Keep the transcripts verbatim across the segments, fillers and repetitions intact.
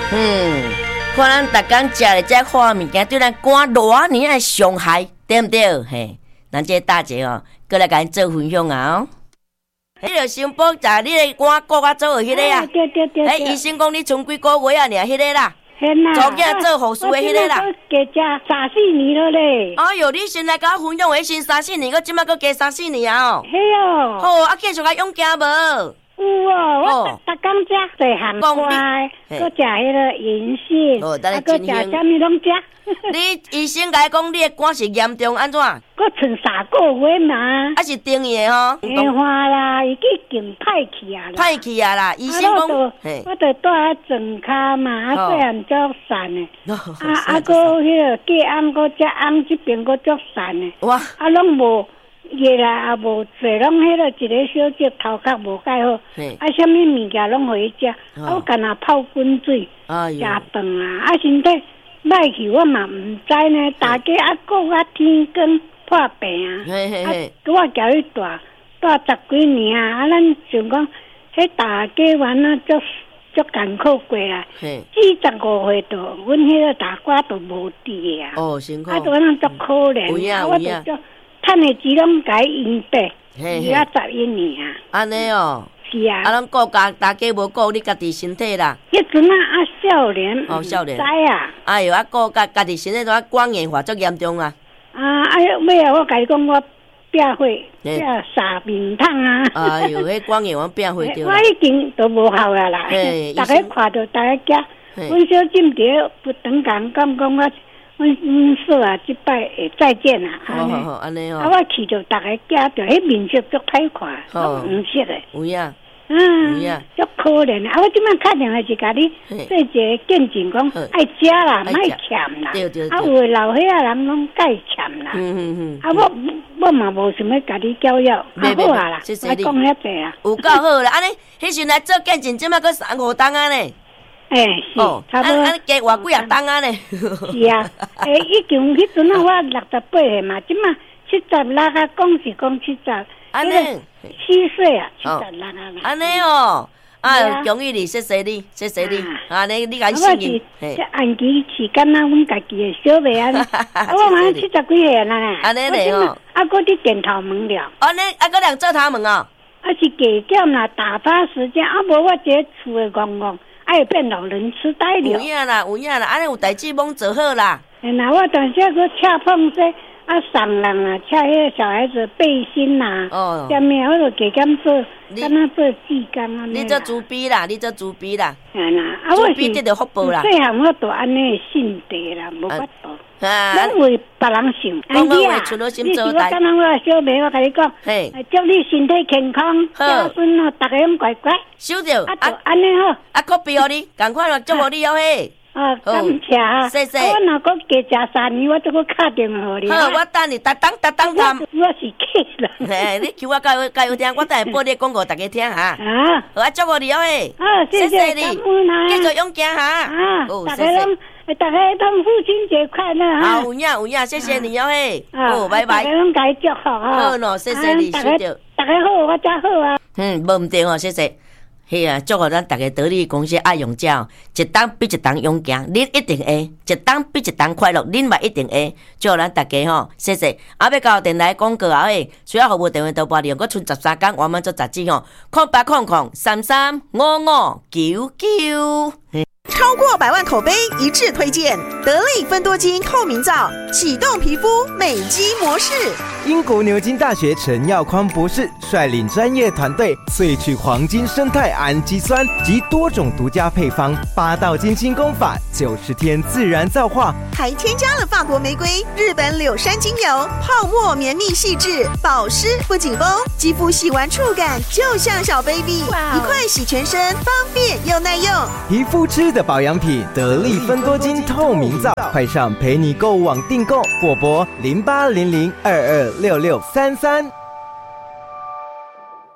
嗯，看咱逐工食的这好物件，对咱肝偌尼的伤害，对不对？嘿，咱这大姐哦，过来甲咱做分享啊哦。迄个新宝食你的肝骨啊做迄个啊？ 对对对。 哎，医生讲你剩几个月啊？尔迄个啦。做囝做护士的迄个啦， 我加食三四年了咧。 哎哟，你先来甲我分享的先三四年，我即摆搁加三四年啊哦。 系哦。 好，啊继续甲用行无？ 有哦，我逐工食细汉乖，搁食迄个银杏，啊搁食啥物拢食。 你医生甲讲你的肝是严重安怎？ 搁剩三个月嘛。 啊是定义的吼。 变化啦，已经歹去啊啦。 歹去啊啦，医生讲。 我着住喺床骹嘛，啊细汉足散的。啊啊搁迄个隔暗搁只暗这边搁足散的。哇！啊拢无。夜啦也无做，拢迄个一个小姐头壳无介好，啊，啥物物件拢互伊食，啊，我干那泡滚水，食饭啊，啊，身体歹去我嘛毋知呢，大家啊，搁啊天光破病啊，啊，我交伊住住十几年啊，啊，咱想讲，迄大家玩啊，足足艰苦过啦，四十五岁度，阮迄个大瓜都无滴啊， 哦，辛苦， 啊，都咱足可怜，啊，我就足。趁的钱拢甲伊用白，二啊十一年啊。 安尼哦。 是啊。 啊，咱顾家大家无顾你家己身体啦。 迄阵啊，啊少年。 哦，少年。 知啊。 哎哟，啊顾家家己身体都啊肝硬化足严重啊。 啊，哎呀，尾啊，我甲伊讲我变火，变三面汤啊。 哎哟，迄肝硬化变火着。 我已经都无效啦啦。嘿。大家看到大家惊，阮小金蝶不等讲讲讲我。阮阮说啊，即摆会再见啦。 好好好，安尼哦。 啊，我去着大家家着，迄面色足歹看，足黄色的。 有影。 嗯。有影。足可怜啊！我即摆打电话是甲你做一个见证，讲爱食啦，莫欠啦。 对对对。 啊，有诶老岁仔人拢介欠啦。嗯嗯嗯。啊，我我嘛无想要甲你教育，啊好啊啦，我讲遐济啊。 有够好啦！安尼，迄时来做见证，即摆搁三五档啊呢。 诶，是，差不多。 安尼加偌几啊档啊呢？ 是啊，诶，已经迄阵啊，我六十八岁嘛，即马七十六啊，讲是讲七十， 安尼七岁啊，七十六啊啦。 安尼哦，啊，恭喜你，谢谢你，谢谢你，安尼你甲幸运。 这按期是敢若阮家己的小妹啊，我嘛七十几岁啦。 安尼嘞哦， 啊，搁伫电头门了。 安尼啊，搁两做头门哦。 啊是加减啦，打发时间，啊无我这厝的公公。爱变老人痴呆了。 有影啦，有影啦，安尼有代志忙做好啦。 哎那我当时个恰碰说啊，送人啊，恰迄个小孩子背心呐，哦，下面我就加减做，敢若做志工啊。 你做主笔啦，你做主笔啦。 哎啦，啊我是主笔得到福报啦。 细汉我都安尼性格啦，无法度。啊，咱为别人想。 讲好话，存好心做代。 你是我敢若我小妹，我甲你讲，嘿，祝你身体健康，孝顺哦，大家拢乖乖。 收着。 啊，安尼好。 啊，可比互你，赶快咯，祝福你哦嘿。 啊，感谢啊！ 谢谢。 我若搁加食三年，我再搁打电话互你。 好，我等你，逐当逐当谈。 我是客人。 嘿，你求我加油加油听，我等下播你广告大家听哈。啊，好啊，祝福你哦嘿。 啊，谢谢你， 继续勇敢哈。 啊，大家拢，大家拢父亲节快乐哈。 好，有影有影，谢谢你哦嘿。好，拜拜。 大家拢该祝福哈。 好喏，谢谢你，收着。 大家好，我才好啊。 嗯，无毋对哦，谢谢。嘿啊，祝福咱大家得力公司爱用者，一档比一档勇敢，恁一定会；一档比一档快乐，恁嘛一定会。祝咱大家吼，谢谢。啊，要到电台广告后诶，需要服务电话投拨利用，佫剩十三天，我们做杂志吼，空八空空三三五五九九。 超过百万口碑一致推荐得力芬多精透明皂，启动皮肤美肌模式。 英国牛津大学陈耀匡博士率领专业团队萃取黄金生态氨基酸及多种独家配方，八道金星功法，九十天自然皂化， 还添加了法国玫瑰、日本柳杉精油，泡沫绵密细致，保湿不紧绷，肌肤洗完触感就像小 baby， 一块洗全身，方便又耐用。 皮肤吃的保养品得力芬多精透明皂，快上陪你购物网订购或拨零八零零二二六六三三。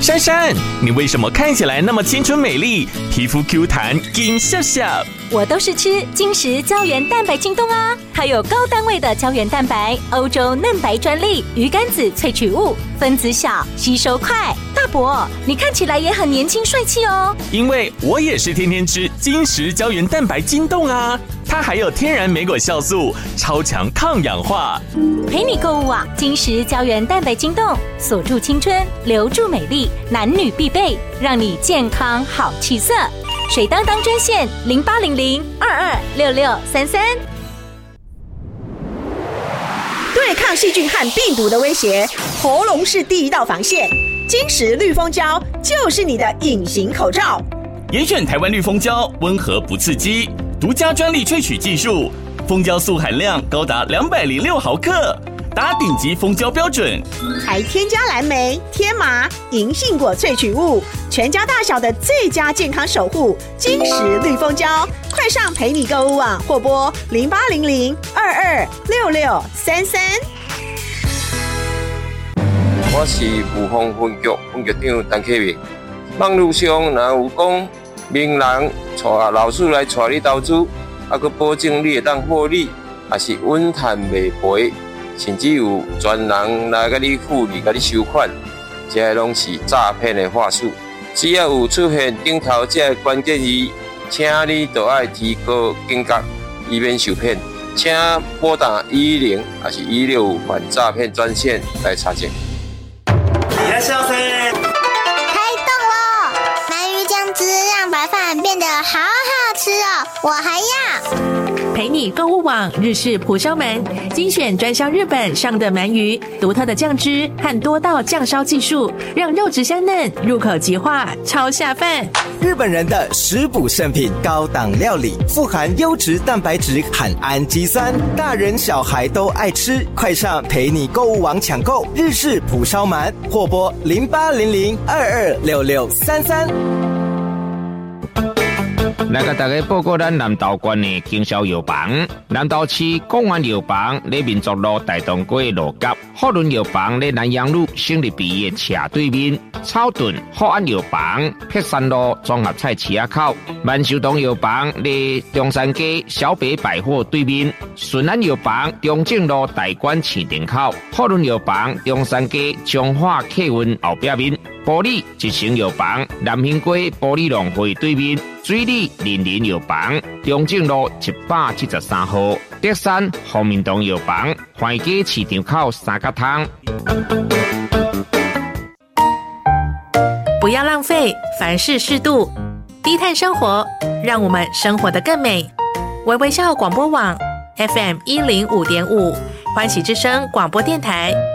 珊珊，你为什么看起来那么青春美丽，皮肤 Q 弹金笑笑？ 我都是吃金石胶原蛋白晶冻啊，它有高单位的胶原蛋白，欧洲嫩白专利，鱼肝子萃取物，分子小，吸收快。大伯，你看起来也很年轻帅气哦。 因为我也是天天吃金石胶原蛋白晶冻啊，它还有天然莓果酵素，超强抗氧化。 陪你购物网，金石胶原蛋白晶冻，锁住青春，留住美丽，男女必备，让你健康好气色。水当当专线零八零零二二六六三三。 对抗细菌和病毒的威胁，喉咙是第一道防线。金石绿蜂胶就是你的隐形口罩。 严选台湾绿蜂胶，温和不刺激，独家专利萃取技术，蜂胶素含量高达两百零六毫克，达顶级蜂胶标准， 还添加蓝莓、天麻、银杏果萃取物，全家大小的最佳健康守护。金石绿蜂胶，快上陪你购物网或拨零八零零二二六六三三。 我是武丰分局分局长陈启明。网络上若有讲名人带老师来带你投资，啊，佮保证你会当获利，也是稳赚袂赔，甚至有专人来甲你复利、甲你收款，这些拢是诈骗的话术。只要有出现顶头这个关键字，请你就要提高警觉，以免受骗。请拨打一一零还是一六五反诈骗专线来查证。 いらっしゃいませ。 开动喽！鳗鱼酱汁让白饭变得好好吃哦，我还要。 陪你购物网日式蒲烧鳗，精选专销日本上的鳗鱼，独特的酱汁和多道酱烧技术，让肉质香嫩，入口即化，超下饭。 日本人的食补圣品，高档料理，富含优质蛋白质和氨基酸，大人小孩都爱吃。快上陪你购物网抢购日式蒲烧鳗，或拨零八零零二二六六三三。 来甲大家报告咱南投县的经销药房。南投市公安药房在民族路大东街路角，福伦药房在南阳路省立毕业斜对面，草屯福安药房碧山路综合菜市口，万寿堂药房在中山街小北百货对面，顺安药房中正路大馆市场口，福伦药房中山街中华客运后壁面。玻璃一成药房南兴街玻璃农会对面，水里林林药房中正路一百七十三号，德山福民堂药房环街市场口三角汤。 不要浪费，凡事适度，低碳生活，让我们生活得更美。微微笑广播网 F M 一零五点五，欢喜之声广播电台。